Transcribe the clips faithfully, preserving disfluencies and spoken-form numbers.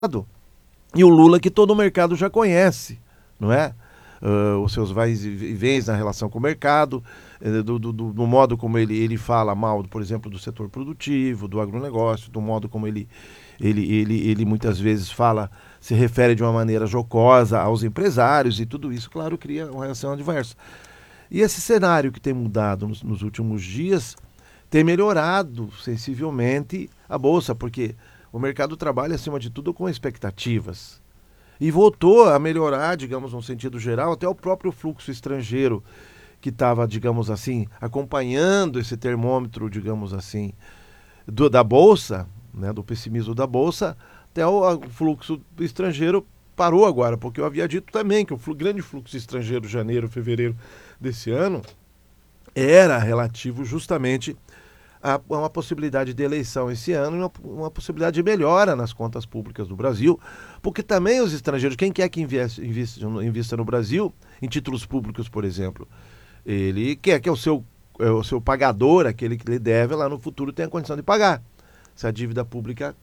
e o Lula que todo o mercado já conhece, não é? Uh, os seus vais e vens na relação com o mercado, uh, do, do, do modo como ele, ele fala mal, por exemplo, do setor produtivo, do agronegócio, do modo como ele, ele, ele, ele muitas vezes fala, se refere de uma maneira jocosa aos empresários, e tudo isso, claro, cria uma reação adversa. E esse cenário que tem mudado nos, nos últimos dias tem melhorado sensivelmente a Bolsa, porque o mercado trabalha, acima de tudo, com expectativas. E voltou a melhorar, digamos, no sentido geral, até o próprio fluxo estrangeiro, que estava, digamos assim, acompanhando esse termômetro, digamos assim, do, da Bolsa, né, do pessimismo da Bolsa, até o, o fluxo estrangeiro parou agora, porque eu havia dito também que o flu, grande fluxo estrangeiro, janeiro, fevereiro desse ano, era relativo justamente a uma possibilidade de eleição esse ano e uma, uma possibilidade de melhora nas contas públicas do Brasil, porque também os estrangeiros, quem quer que investe, investe, invista no Brasil, em títulos públicos, por exemplo, ele quer que o seu, o seu pagador, aquele que lhe deve, lá no futuro tenha condição de pagar. Se a dívida pública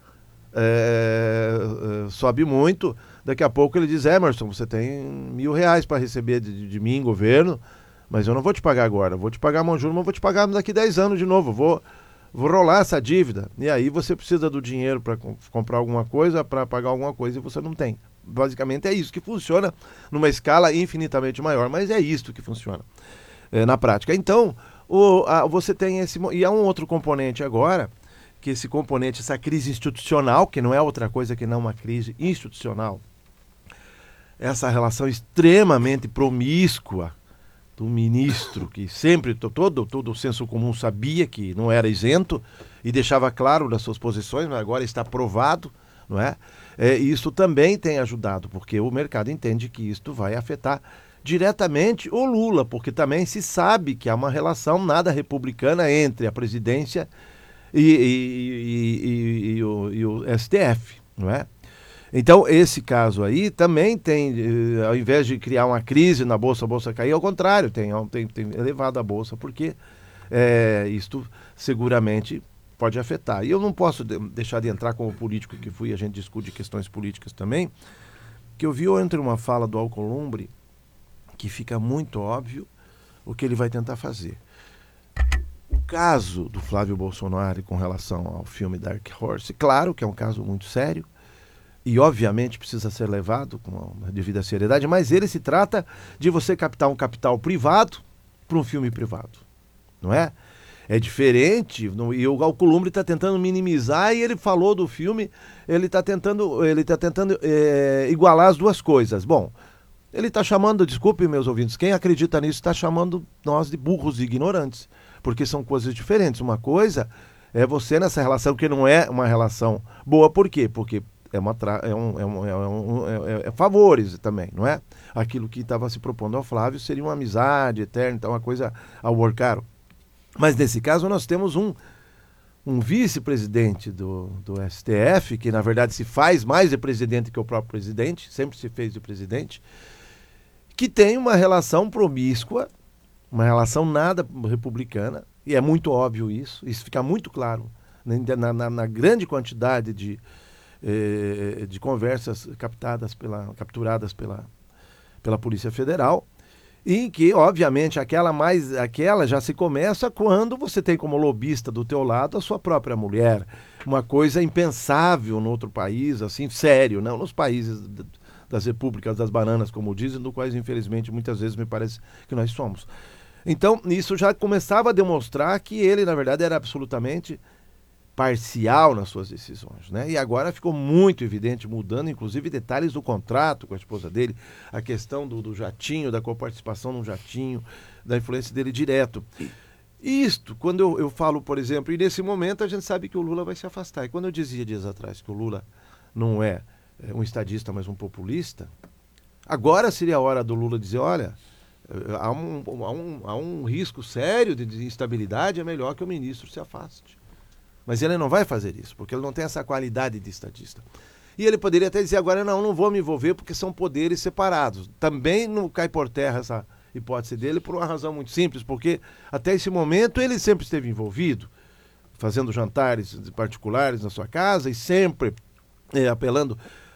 é, é, sobe muito, daqui a pouco ele diz, Emerson, você tem mil reais para receber de, de, de mim, governo, mas eu não vou te pagar agora, vou te pagar um juros, mas vou te pagar daqui dez anos de novo, vou, vou rolar essa dívida. E aí você precisa do dinheiro para comprar alguma coisa, para pagar alguma coisa e você não tem. Basicamente é isso que funciona numa escala infinitamente maior, mas é isso que funciona é, na prática. Então, o, a, você tem esse... E há um outro componente agora, que esse componente, essa crise institucional, que não é outra coisa que não uma crise institucional, essa relação extremamente promíscua do ministro, que sempre, todo, todo o senso comum sabia que não era isento e deixava claro das suas posições, mas agora está provado, não é? É, isso também tem ajudado, porque o mercado entende que isto vai afetar diretamente o Lula, porque também se sabe que há uma relação nada republicana entre a presidência e, e, e, e, e, o, e o S T F, não é? Então, esse caso aí também tem, eh, ao invés de criar uma crise na Bolsa, a Bolsa cair, ao contrário, tem, tem, tem elevado a Bolsa, porque é, isto seguramente pode afetar. E eu não posso de, deixar de entrar como político que fui, a gente discute questões políticas também, que eu vi entre uma fala do Alcolumbre que fica muito óbvio o que ele vai tentar fazer. O caso do Flávio Bolsonaro com relação ao filme Dark Horse, claro que é um caso muito sério, e obviamente precisa ser levado com uma devida seriedade, mas ele se trata de você captar um capital privado para um filme privado, não é? É diferente, no, e o Alcolumbre está tentando minimizar, e ele falou do filme, ele está tentando, ele tá tentando é, igualar as duas coisas. Bom, ele está chamando, desculpe meus ouvintes, quem acredita nisso está chamando nós de burros e ignorantes, porque são coisas diferentes. Uma coisa é você nessa relação que não é uma relação boa, por quê? Porque É, uma tra... é, um, é, um, é, um, é, é favores também, não é? Aquilo que estava se propondo ao Flávio seria uma amizade eterna, então uma coisa ao workar. Mas nesse caso nós temos um, um vice-presidente do, do S T F, que na verdade se faz mais de presidente que o próprio presidente, sempre se fez de presidente, que tem uma relação promíscua, uma relação nada republicana, e é muito óbvio isso, isso fica muito claro na, na, na grande quantidade de de conversas captadas pela, capturadas pela, pela Polícia Federal, em que, obviamente, aquela, mais, aquela já se começa quando você tem como lobista do teu lado a sua própria mulher. Uma coisa impensável no outro país, assim, sério, não nos países das repúblicas das bananas, como dizem, do quais, infelizmente, muitas vezes me parece que nós somos. Então, isso já começava a demonstrar que ele, na verdade, era absolutamente parcial nas suas decisões, né? E agora ficou muito evidente, mudando inclusive detalhes do contrato com a esposa dele, a questão do, do jatinho, da coparticipação no jatinho, da influência dele direto. Isto, quando eu, eu falo, por exemplo, e nesse momento a gente sabe que o Lula vai se afastar. E quando eu dizia dias atrás que o Lula não é, é um estadista, mas um populista, agora seria a hora do Lula dizer, olha, há um, há um, há um risco sério de instabilidade, é melhor que o ministro se afaste. Mas ele não vai fazer isso, porque ele não tem essa qualidade de estadista. E ele poderia até dizer agora, não, não vou me envolver porque são poderes separados. Também não cai por terra essa hipótese dele por uma razão muito simples, porque até esse momento ele sempre esteve envolvido, fazendo jantares particulares na sua casa e sempre é, apelando